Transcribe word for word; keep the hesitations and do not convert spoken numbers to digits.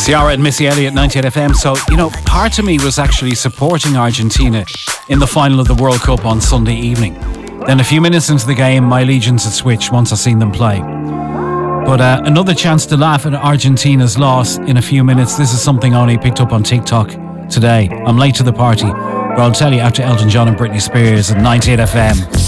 Ciara and Missy Elliott, ninety-eight F M. So, you know, part of me was actually supporting Argentina in the final of the World Cup on Sunday evening. Then a few minutes into the game, my allegiance had switched once I seen them play. But uh, another chance to laugh at Argentina's loss in a few minutes. This is something I only picked up on TikTok today. I'm late to the party, but I'll tell you after Elton John and Britney Spears at ninety-eight F M.